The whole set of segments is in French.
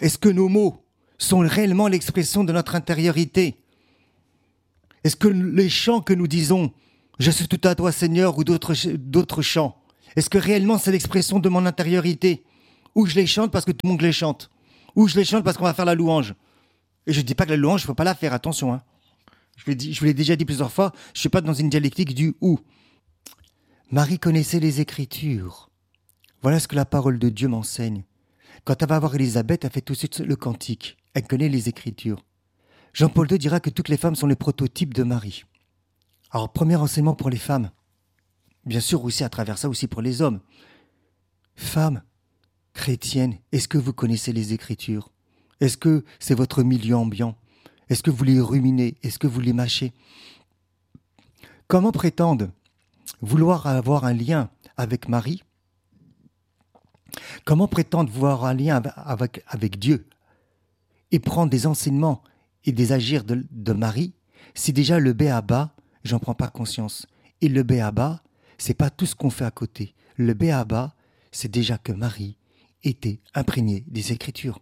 Est-ce que nos mots sont réellement l'expression de notre intériorité? Est-ce que les chants que nous disons, je suis tout à toi Seigneur, ou d'autres chants, est-ce que réellement c'est l'expression de mon intériorité? Ou je les chante parce que tout le monde les chante? Ou je les chante parce qu'on va faire la louange? Et je ne dis pas que la louange, il ne faut pas la faire, attention. Hein. Je vous l'ai déjà dit plusieurs fois, je ne suis pas dans une dialectique du « ou ». Marie connaissait les Écritures. Voilà ce que la parole de Dieu m'enseigne. Quand elle va voir Élisabeth, elle fait tout de suite le cantique. Elle connaît les Écritures. Jean-Paul II dira que toutes les femmes sont les prototypes de Marie. Alors, premier enseignement pour les femmes. Bien sûr, aussi à travers ça, aussi pour les hommes. Femmes chrétiennes, est-ce que vous connaissez les Écritures? Est-ce que c'est votre milieu ambiant? Est-ce que vous les ruminez? Est-ce que vous les mâchez? Comment prétendre vouloir avoir un lien avec Marie? Comment prétendre vouloir un lien avec Dieu et prendre des enseignements et des agirs de Marie si déjà le b.a.-ba, j'en prends pas conscience. Et le b.a.-ba, c'est pas tout ce qu'on fait à côté. Le b.a.-ba, c'est déjà que Marie était imprégnée des Écritures.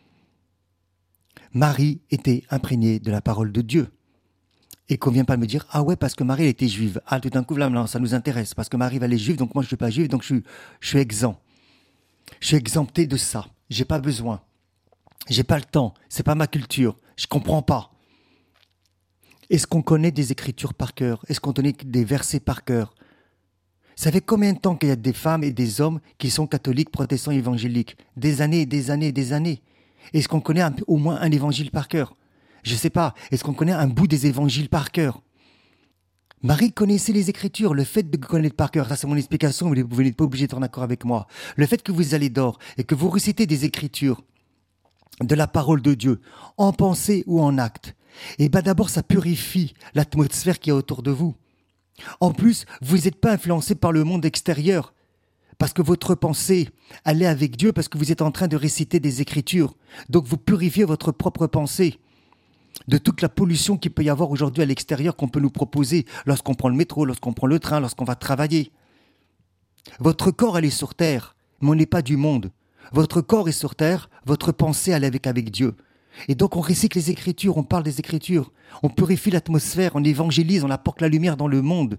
Marie était imprégnée de la parole de Dieu. Et qu'on ne vienne pas me dire, ah ouais, parce que Marie elle était juive. Ah, tout d'un coup, là, ça nous intéresse. Parce que Marie elle est juive, donc moi je ne suis pas juive, donc je suis exempt. Je suis exempté de ça. J'ai pas besoin. J'ai pas le temps. C'est pas ma culture. Je comprends pas. Est-ce qu'on connaît des Écritures par cœur? Est-ce qu'on connaît des versets par cœur? Ça fait combien de temps qu'il y a des femmes et des hommes qui sont catholiques, protestants, évangéliques? Des années et des années et des années. Est-ce qu'on connaît au moins un évangile par cœur? Je ne sais pas. Est-ce qu'on connaît un bout des évangiles par cœur? Marie connaissait les Écritures. Le fait de connaître par cœur, ça c'est mon explication, vous n'êtes pas obligé d'être en accord avec moi. Le fait que vous allez d'or et que vous récitez des Écritures, de la parole de Dieu, en pensée ou en acte, et bien d'abord ça purifie l'atmosphère qui est autour de vous. En plus, vous n'êtes pas influencé par le monde extérieur, parce que votre pensée, elle est avec Dieu, parce que vous êtes en train de réciter des Écritures. Donc vous purifiez votre propre pensée de toute la pollution qu'il peut y avoir aujourd'hui à l'extérieur qu'on peut nous proposer lorsqu'on prend le métro, lorsqu'on prend le train, lorsqu'on va travailler. Votre corps, elle est sur terre, mais on n'est pas du monde. Votre corps est sur terre, votre pensée, elle est avec Dieu. Et donc on récite les Écritures, on parle des Écritures, on purifie l'atmosphère, on évangélise, on apporte la lumière dans le monde.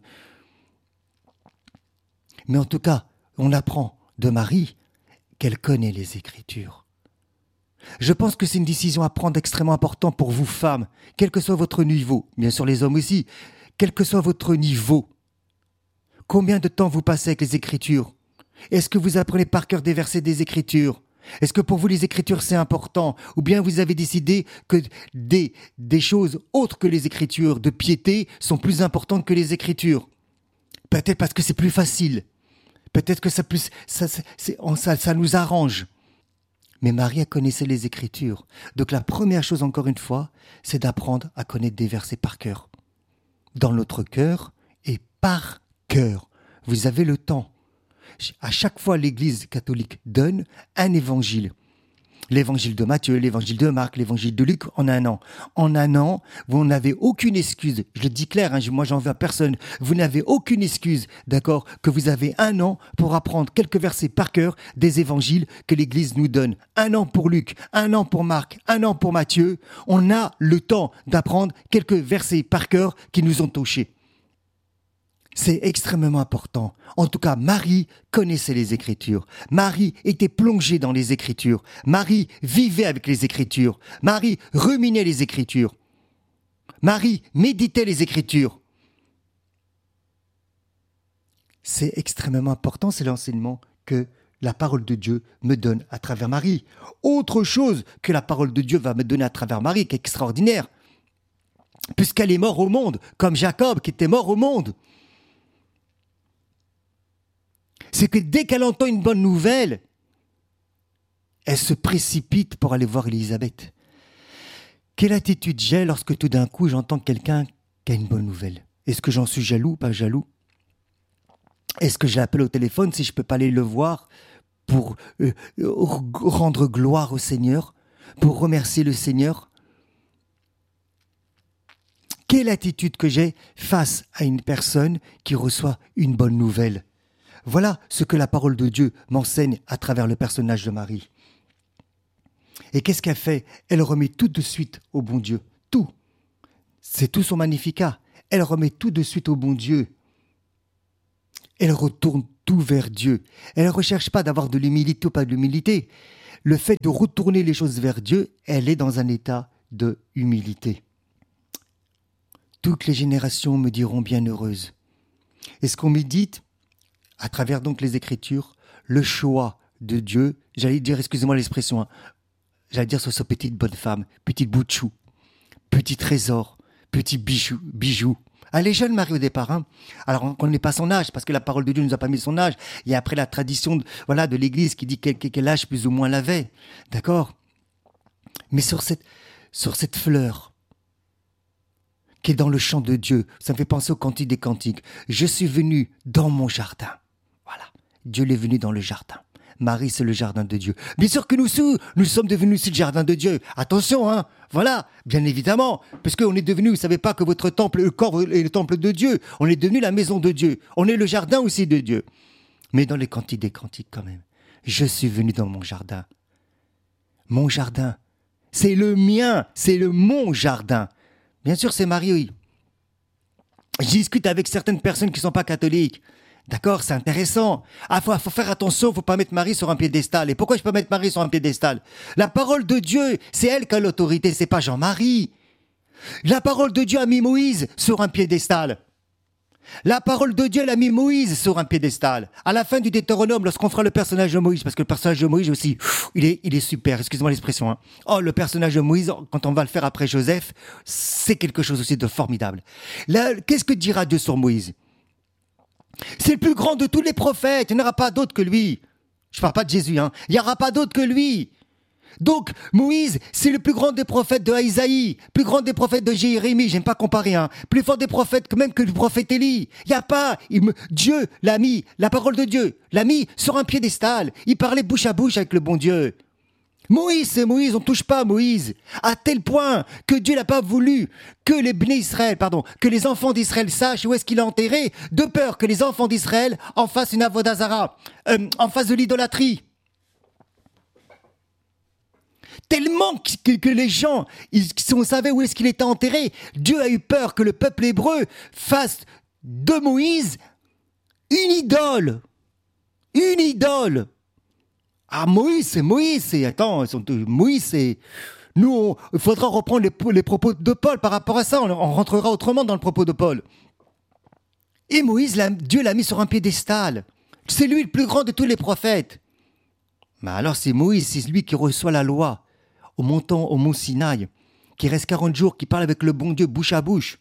Mais en tout cas, on apprend de Marie qu'elle connaît les Écritures. Je pense que c'est une décision à prendre extrêmement importante pour vous femmes, quel que soit votre niveau, bien sûr les hommes aussi, quel que soit votre niveau. Combien de temps vous passez avec les Écritures? Est-ce que vous apprenez par cœur des versets des Écritures? Est-ce que pour vous les Écritures c'est important? Ou bien vous avez décidé que des choses autres que les Écritures, de piété, sont plus importantes que les Écritures? Peut-être parce que c'est plus facile. Peut-être que ça nous arrange. Mais Marie connaissait les Écritures. Donc la première chose, encore une fois, c'est d'apprendre à connaître des versets par cœur. Dans notre cœur et par cœur. Vous avez le temps. À chaque fois, l'Église catholique donne un évangile. L'évangile de Matthieu, l'évangile de Marc, l'évangile de Luc en un an. En un an, vous n'avez aucune excuse. Je le dis clair, moi j'en veux à personne. Vous n'avez aucune excuse, d'accord, que vous avez un an pour apprendre quelques versets par cœur des évangiles que l'Église nous donne. Un an pour Luc, un an pour Marc, un an pour Matthieu. On a le temps d'apprendre quelques versets par cœur qui nous ont touchés. C'est extrêmement important. En tout cas, Marie connaissait les Écritures. Marie était plongée dans les Écritures. Marie vivait avec les Écritures. Marie ruminait les Écritures. Marie méditait les Écritures. C'est extrêmement important, c'est l'enseignement que la parole de Dieu me donne à travers Marie. Autre chose que la parole de Dieu va me donner à travers Marie, qui est extraordinaire, puisqu'elle est morte au monde, comme Jacob qui était mort au monde. C'est que dès qu'elle entend une bonne nouvelle, elle se précipite pour aller voir Élisabeth. Quelle attitude j'ai lorsque tout d'un coup j'entends quelqu'un qui a une bonne nouvelle? Est-ce que j'en suis jaloux, pas jaloux? Est-ce que je l'appelle au téléphone si je ne peux pas aller le voir pour rendre gloire au Seigneur, pour remercier le Seigneur? Quelle attitude que j'ai face à une personne qui reçoit une bonne nouvelle? Voilà ce que la parole de Dieu m'enseigne à travers le personnage de Marie. Et qu'est-ce qu'elle fait? Elle remet tout de suite au bon Dieu. Tout. C'est tout son magnificat. Elle remet tout de suite au bon Dieu. Elle retourne tout vers Dieu. Elle ne recherche pas d'avoir de l'humilité ou pas de l'humilité. Le fait de retourner les choses vers Dieu, elle est dans un état de humilité. Toutes les générations me diront bienheureuse. Et ce qu'on médite, à travers donc les Écritures, le choix de Dieu, j'allais dire, excusez-moi l'expression, j'allais dire sur cette petite bonne femme, petit bout de chou, petit trésor, petit bijou. Elle est jeune, Marie, au départ. Alors, on ne connaît pas son âge, parce que la parole de Dieu ne nous a pas mis son âge. Il y a après la tradition de l'Église qui dit quel âge plus ou moins elle avait. D'accord? Mais sur cette fleur qui est dans le champ de Dieu, ça me fait penser au Cantique des Cantiques. Je suis venu dans mon jardin. Voilà. Dieu est venu dans le jardin. Marie, c'est le jardin de Dieu. Bien sûr que nous sommes devenus aussi le jardin de Dieu. Attention, voilà, bien évidemment, parce qu'on est devenu, vous ne savez pas que votre temple, le corps est le temple de Dieu. On est devenu la maison de Dieu. On est le jardin aussi de Dieu. Mais dans les Cantiques des Cantiques quand même, je suis venu dans mon jardin. Mon jardin, c'est le mien, c'est mon jardin. Bien sûr, c'est Marie, oui. Je discute avec certaines personnes qui ne sont pas catholiques. D'accord, c'est intéressant. Faut faire attention, il ne faut pas mettre Marie sur un piédestal. Et pourquoi je peux mettre Marie sur un piédestal? La parole de Dieu, c'est elle qui a l'autorité, c'est pas Jean-Marie. La parole de Dieu a mis Moïse sur un piédestal. La parole de Dieu, elle a mis Moïse sur un piédestal. À la fin du Deutéronome, lorsqu'on fera le personnage de Moïse, parce que le personnage de Moïse aussi, il est super, excusez-moi l'expression. Oh, le personnage de Moïse, quand on va le faire après Joseph, c'est quelque chose aussi de formidable. Là, qu'est-ce que dira Dieu sur Moïse? C'est le plus grand de tous les prophètes. Il n'y en aura pas d'autre que lui. Je ne parle pas de Jésus, Il n'y aura pas d'autre que lui. Donc, Moïse, c'est le plus grand des prophètes de Isaïe, plus grand des prophètes de Jérémie, j'aime pas comparer, plus fort des prophètes que même que le prophète Élie. Il n'y a pas, Dieu l'a mis, la parole de Dieu l'a mis sur un piédestal. Il parlait bouche à bouche avec le bon Dieu. Moïse, c'est Moïse, on ne touche pas à Moïse, à tel point que Dieu n'a pas voulu que que les enfants d'Israël sachent où est-ce qu'il est enterré, de peur que les enfants d'Israël en fassent une avodazara, en fassent de l'idolâtrie. Tellement que les gens, on savait où est-ce qu'il était enterré, Dieu a eu peur que le peuple hébreu fasse de Moïse une idole. Une idole. Ah, Moïse, c'est... Nous, il faudra reprendre les propos de Paul par rapport à ça. On rentrera autrement dans le propos de Paul. Et Moïse, Dieu l'a mis sur un piédestal. C'est lui le plus grand de tous les prophètes. Mais alors c'est Moïse, c'est lui qui reçoit la loi au mont Sinaï, qui reste 40 jours, qui parle avec le bon Dieu bouche à bouche.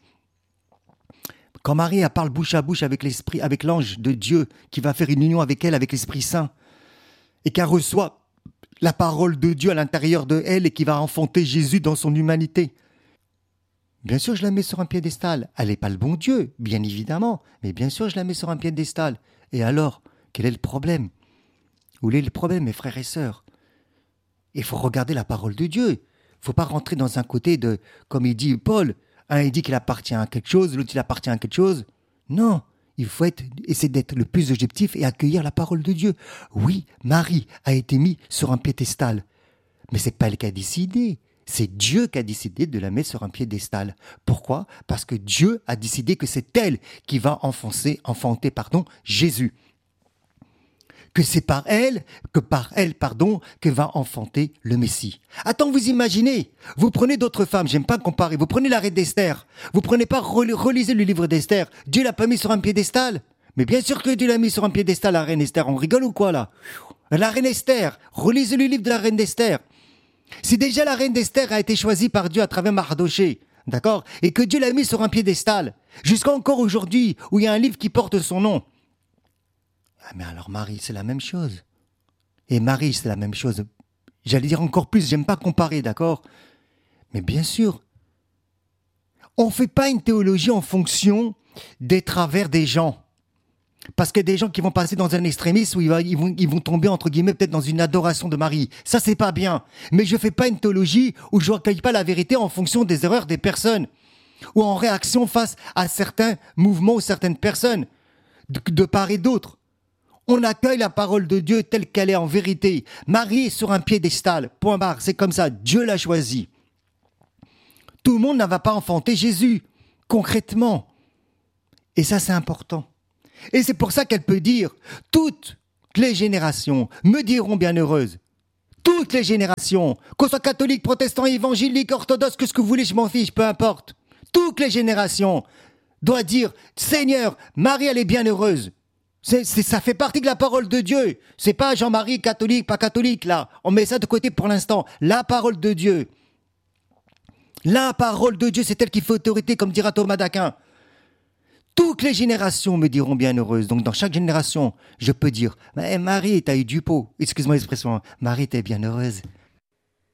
Quand Marie parle bouche à bouche avec l'esprit, avec l'ange de Dieu, qui va faire une union avec elle, avec l'Esprit Saint, et qu'elle reçoit la parole de Dieu à l'intérieur de elle et qui va enfanter Jésus dans son humanité. Bien sûr, je la mets sur un piédestal. Elle n'est pas le bon Dieu, bien évidemment, mais bien sûr, je la mets sur un piédestal. Et alors, quel est le problème? Où est le problème, mes frères et sœurs? Il faut regarder la parole de Dieu. Il ne faut pas rentrer dans un côté de, comme il dit Paul, il dit qu'il appartient à quelque chose, l'autre il appartient à quelque chose. Non, il faut essayer d'être le plus objectif et accueillir la parole de Dieu. Oui, Marie a été mise sur un piédestal, mais c'est pas elle qui a décidé. C'est Dieu qui a décidé de la mettre sur un piédestal. Pourquoi? Parce que Dieu a décidé que c'est elle qui va enfanter, Jésus. Que c'est par elle que va enfanter le Messie. Attends, vous imaginez, vous prenez d'autres femmes, j'aime pas comparer, vous prenez la reine d'Esther, vous prenez pas, relisez le livre d'Esther, Dieu l'a pas mis sur un piédestal. Mais bien sûr que Dieu l'a mis sur un piédestal, la reine Esther, on rigole ou quoi là? La reine Esther, relisez le livre de la reine d'Esther. Si déjà la reine d'Esther a été choisie par Dieu à travers Mardoché, d'accord, et que Dieu l'a mis sur un piédestal, jusqu'à encore aujourd'hui, où il y a un livre qui porte son nom. Ah mais alors Marie, c'est la même chose. Et Marie, c'est la même chose. J'allais dire encore plus, j'aime pas comparer, d'accord? Mais bien sûr, on ne fait pas une théologie en fonction des travers des gens. Parce qu'il y a des gens qui vont passer dans un extrémisme où ils vont tomber, entre guillemets, peut-être dans une adoration de Marie. Ça, c'est pas bien. Mais je ne fais pas une théologie où je ne recueille pas la vérité en fonction des erreurs des personnes. Ou en réaction face à certains mouvements ou certaines personnes, de part et d'autre. On accueille la parole de Dieu telle qu'elle est en vérité. Marie est sur un piédestal, point barre, c'est comme ça, Dieu l'a choisie. Tout le monde ne va pas enfanter Jésus, concrètement. Et ça, c'est important. Et c'est pour ça qu'elle peut dire, toutes les générations me diront bienheureuse. Toutes les générations, qu'on soit catholique, protestant, évangélique, orthodoxe, que ce que vous voulez, je m'en fiche, peu importe. Toutes les générations doivent dire, Seigneur, Marie, elle est bienheureuse. Ça fait partie de la parole de Dieu. C'est pas Jean-Marie, catholique, pas catholique, là. On met ça de côté pour l'instant. La parole de Dieu. La parole de Dieu, c'est elle qui fait autorité, comme dira Thomas d'Aquin. Toutes les générations me diront bienheureuse. Donc, dans chaque génération, je peux dire, Marie, t'as eu du pot. Excuse-moi l'expression. Marie, t'es bienheureuse.